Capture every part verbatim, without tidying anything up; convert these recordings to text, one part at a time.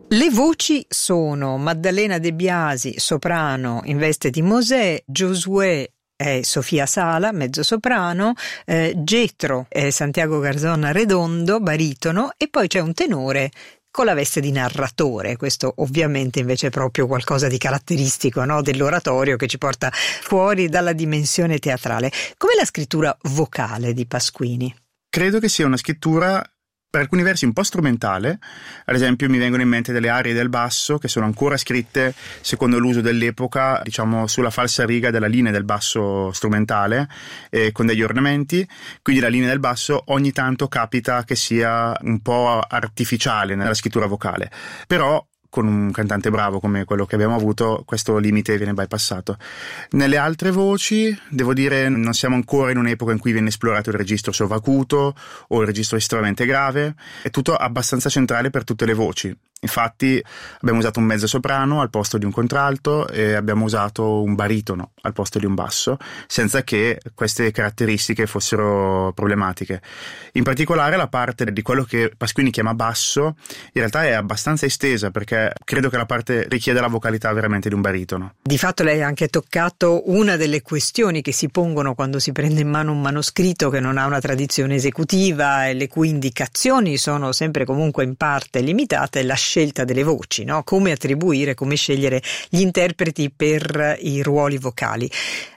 Le voci sono Maddalena De Biasi, soprano in veste di Mosè, Giosuè è Sofia Sala, mezzosoprano, eh, Getro è Santiago Garzón Redondo, baritono, e poi c'è un tenore con la veste di narratore. Questo ovviamente invece è proprio qualcosa di caratteristico, no? Dell'oratorio, che ci porta fuori dalla dimensione teatrale. Com'è la scrittura vocale di Pasquini? Credo che sia una scrittura per alcuni versi un po' strumentale. Ad esempio mi vengono in mente delle arie del basso che sono ancora scritte secondo l'uso dell'epoca, diciamo sulla falsariga della linea del basso strumentale, eh, con degli ornamenti, quindi la linea del basso ogni tanto capita che sia un po' artificiale nella scrittura vocale, però con un cantante bravo come quello che abbiamo avuto questo limite viene bypassato. Nelle altre voci, devo dire, non siamo ancora in un'epoca in cui viene esplorato il registro sovacuto o il registro estremamente grave, è tutto abbastanza centrale per tutte le voci. Infatti abbiamo usato un mezzo soprano al posto di un contralto e abbiamo usato un baritono al posto di un basso, senza che queste caratteristiche fossero problematiche. In particolare la parte di quello che Pasquini chiama basso in realtà è abbastanza estesa, perché credo che la parte richieda la vocalità veramente di un baritono. Di fatto lei ha anche toccato una delle questioni che si pongono quando si prende in mano un manoscritto che non ha una tradizione esecutiva e le cui indicazioni sono sempre comunque in parte limitate, la scelta delle voci, no? Come attribuire, come scegliere gli interpreti per i ruoli vocali.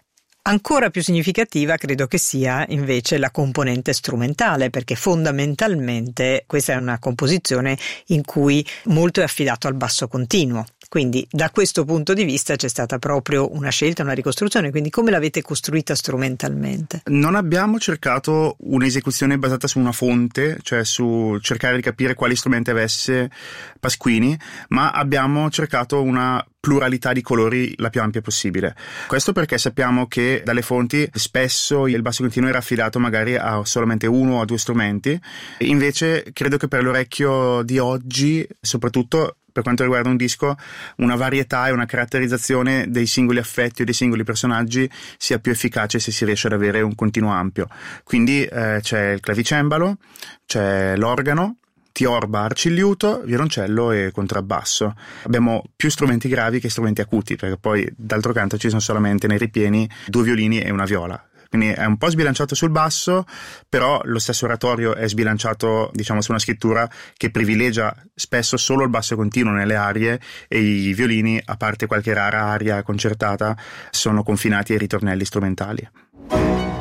Ancora più significativa credo che sia invece la componente strumentale, perché fondamentalmente questa è una composizione in cui molto è affidato al basso continuo. Quindi da questo punto di vista c'è stata proprio una scelta, una ricostruzione. Quindi come l'avete costruita strumentalmente? Non abbiamo cercato un'esecuzione basata su una fonte, cioè su cercare di capire quali strumenti avesse Pasquini, ma abbiamo cercato una pluralità di colori la più ampia possibile. Questo perché sappiamo che dalle fonti spesso il basso continuo era affidato magari a solamente uno o due strumenti, invece credo che per l'orecchio di oggi, soprattutto per quanto riguarda un disco, una varietà e una caratterizzazione dei singoli affetti o dei singoli personaggi sia più efficace se si riesce ad avere un continuo ampio. Quindi eh, c'è il clavicembalo, c'è l'organo, tiorba, arcigliuto, violoncello e contrabbasso. Abbiamo più strumenti gravi che strumenti acuti, perché poi d'altro canto ci sono solamente nei ripieni due violini e una viola. Quindi è un po' sbilanciato sul basso, però lo stesso oratorio è sbilanciato, diciamo, su una scrittura che privilegia spesso solo il basso continuo nelle arie, e i violini, a parte qualche rara aria concertata, sono confinati ai ritornelli strumentali.